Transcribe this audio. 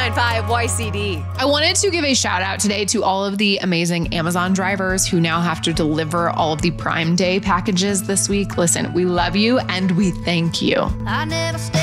101.5 YCD. I wanted to give a shout out today to all of the amazing Amazon drivers who now have to deliver all of the Prime Day packages this week. Listen, we love you and we thank you. I never